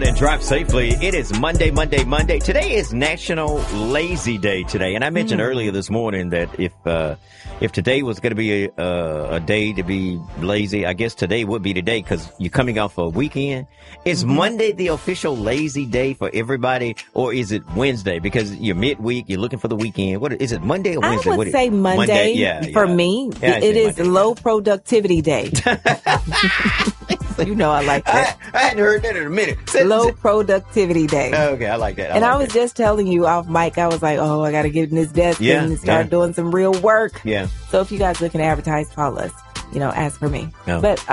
on and drive safely. It is Monday. Today is National Lazy Day today. And I mentioned earlier this morning that if today was going to be a day to be lazy, I guess today would be the day because you're coming off a weekend. Is Monday the official lazy day for everybody, or is it Wednesday? Because you're midweek, you're looking for the weekend. What is it, Monday or Wednesday? I would say Monday. For me. Yeah, it is Monday. Low productivity day. You know I like that. I hadn't heard that in a minute. Low productivity day. Okay, I like that. I was just telling you off mic, I was like, oh, I got to get in this desk and start doing some real work. Yeah. So if you guys looking to advertise, call us. Ask for me. Oh. But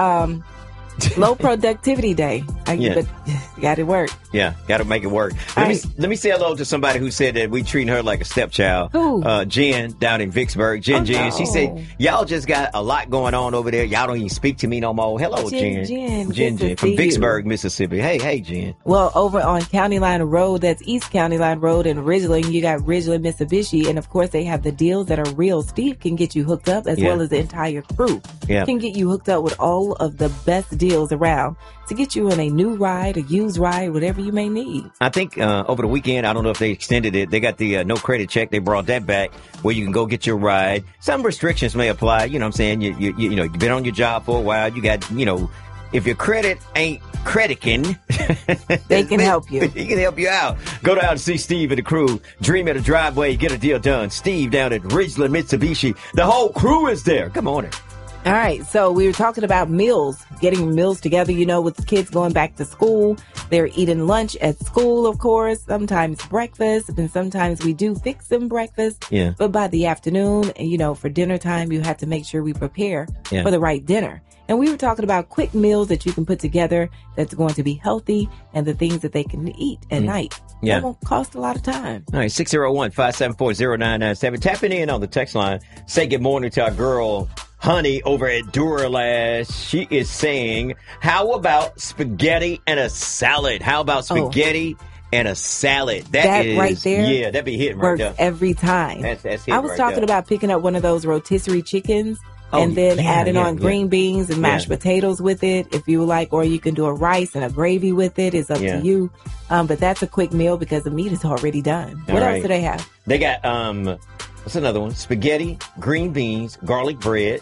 low productivity day. But you got to work. Yeah, got to make it work. Let me say hello to somebody who said that we treating her like a stepchild. Who? Jen down in Vicksburg. Jen. She said, y'all just got a lot going on over there. Y'all don't even speak to me no more. Hello, Jen. Jen from Vicksburg, Mississippi. Hey, Jen. Well, over on County Line Road, that's East County Line Road in Ridgeland, you got Ridgeland, Mitsubishi. And of course, they have the deals that are real. Steve can get you hooked up as well as the entire crew. Yeah. Can get you hooked up with all of the best deals around to get you on a new ride, a used ride, whatever you may need. I think over the weekend, I don't know if they extended it. They got the no credit check. They brought that back where you can go get your ride. Some restrictions may apply. You know what I'm saying? You've been on your job for a while. You got, if your credit ain't crediting, they can help you. He can help you out. Go down and see Steve and the crew. Dream at a driveway. Get a deal done. Steve down at Ridgeland, Mitsubishi. The whole crew is there. Come on in. All right. So we were talking about meals, getting meals together, with the kids going back to school. They're eating lunch at school, of course, sometimes breakfast, and sometimes we do fix them breakfast. Yeah. But by the afternoon, for dinner time, you have to make sure we prepare for the right dinner. And we were talking about quick meals that you can put together that's going to be healthy and the things that they can eat at night. Yeah. That won't cost a lot of time. All right, 601-574-0997. Tapping in on the text line. Say good morning to our girl, Honey, over at Duralast. She is saying, how about spaghetti and a salad? How about spaghetti and a salad? That is, right there. Yeah, that'd be hitting right there. Every time. That's hitting I was talking about picking up one of those rotisserie chickens. And then adding on green beans and mashed potatoes with it, if you like, or you can do a rice and a gravy with it. It's up to you. But that's a quick meal because the meat is already done. What else do they have? They got, what's another one? Spaghetti, green beans, garlic bread,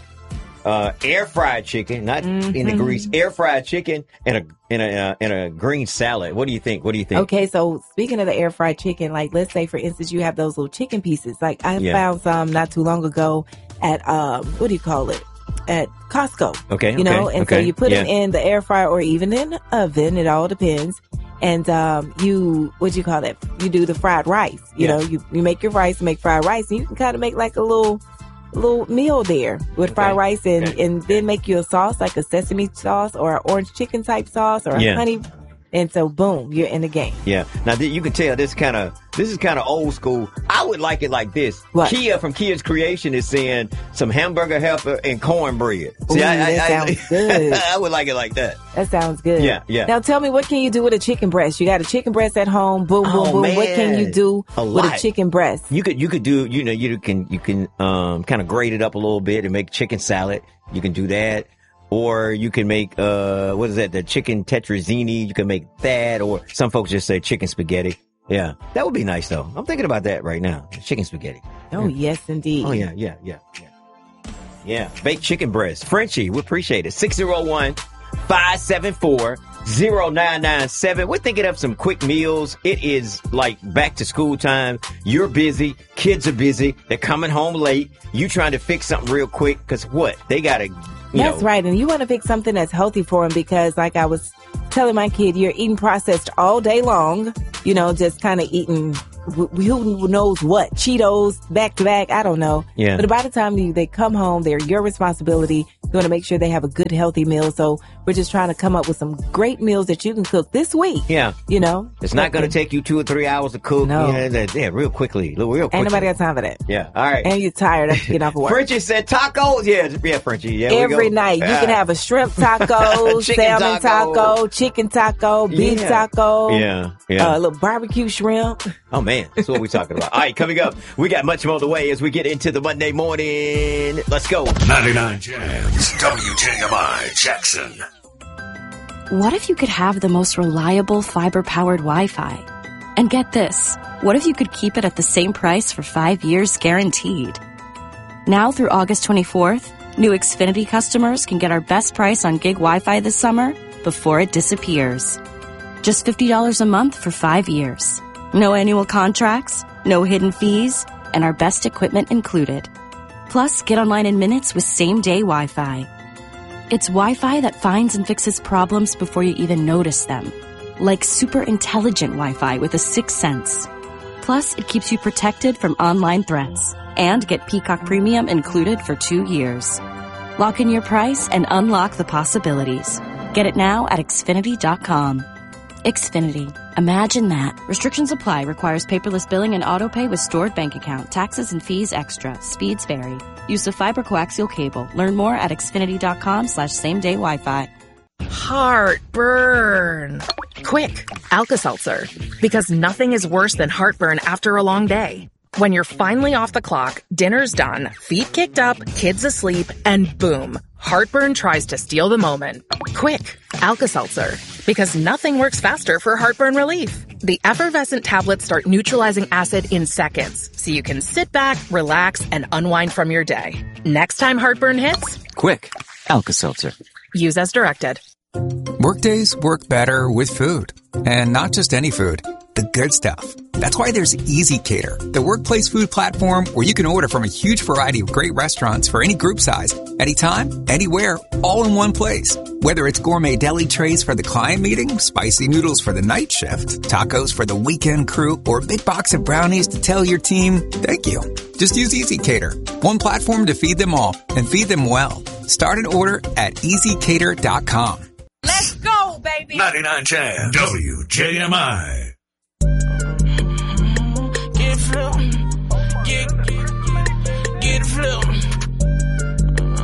air fried chicken, not in the grease, air fried chicken, and a green salad. What do you think? Okay, so speaking of the air fried chicken, like let's say for instance you have those little chicken pieces. Like I found some not too long ago at what do you call it? At Costco. Okay. So you put them in the air fryer or even in the oven, it all depends. And you do the fried rice. You know, you make your rice, make fried rice, and you can kind of make like a little meal there with fried rice and then make you a sauce like a sesame sauce or an orange chicken type sauce or a honey. And so, boom, you're in the game. Yeah. Now, you can tell this is kind of old school. I would like it like this. What? Kia from Kia's Creation is saying some hamburger helper and cornbread. See, that sounds good. I would like it like that. That sounds good. Yeah. Now, tell me, what can you do with a chicken breast? You got a chicken breast at home. Boom, boom, boom. Man. What can you do with a chicken breast? You could do, you can kind of grate it up a little bit and make chicken salad. You can do that. Or you can make, what is that? The chicken tetrazzini. You can make that. Or some folks just say chicken spaghetti. Yeah. That would be nice though. I'm thinking about that right now. Chicken spaghetti. Oh, yes, indeed. Oh, yeah. Yeah. Baked chicken breast. Frenchie, we appreciate it. 601-574-0997. We're thinking of some quick meals. It is like back to school time. You're busy. Kids are busy. They're coming home late. You trying to fix something real quick because what? They got to, That's right. And you want to pick something that's healthy for them because like I was telling my kid, you're eating processed all day long, just kind of eating who knows what, Cheetos back to back. I don't know. Yeah. But by the time they come home, they're your responsibility. You want to make sure they have a good, healthy meal. So we're just trying to come up with some great meals that you can cook this week. Yeah. It's not going to take you 2 or 3 hours to cook. No. Real quickly. Ain't nobody got time for that. Yeah. All right. And you're tired after getting off of work. Frenchie said tacos. Yeah, Frenchie. Yeah, every night. You can have a shrimp taco, salmon taco, chicken taco, beef taco. Yeah. A little barbecue shrimp. Oh, man. That's what we're talking about. All right, coming up, we got much more the way as we get into the Monday morning. Let's go. 99 Jams, WJMI Jackson. What if you could have the most reliable fiber-powered Wi-Fi? And get this, what if you could keep it at the same price for 5 years guaranteed? Now through August 24th, new Xfinity customers can get our best price on gig Wi-Fi this summer before it disappears. Just $50 a month for 5 years. No annual contracts, no hidden fees, and our best equipment included. Plus, get online in minutes with same-day Wi-Fi. It's Wi-Fi that finds and fixes problems before you even notice them. Like super intelligent Wi-Fi with a sixth sense. Plus, it keeps you protected from online threats. And get Peacock Premium included for 2 years. Lock in your price and unlock the possibilities. Get it now at Xfinity.com. Xfinity. Imagine that. Restrictions apply. Requires paperless billing and autopay with stored bank account. Taxes and fees extra. Speeds vary. Use of fiber coaxial cable. Learn more at Xfinity.com/same-day Wi-Fi. Heartburn. Quick, Alka-Seltzer. Because nothing is worse than heartburn after a long day. When you're finally off the clock, dinner's done, feet kicked up, kids asleep, and boom, heartburn tries to steal the moment. Quick, Alka-Seltzer. Because nothing works faster for heartburn relief. The effervescent tablets start neutralizing acid in seconds, so you can sit back, relax, and unwind from your day. Next time heartburn hits, quick, Alka-Seltzer. Use as directed. Workdays work better with food. And not just any food, the good stuff. That's why there's EasyCater, the workplace food platform where you can order from a huge variety of great restaurants for any group size, anytime, anywhere, all in one place. Whether it's gourmet deli trays for the client meeting, spicy noodles for the night shift, tacos for the weekend crew, or a big box of brownies to tell your team, thank you. Just use EasyCater, one platform to feed them all and feed them well. Start an order at EasyCater.com. Let's go, baby! 99 Chance WJMI.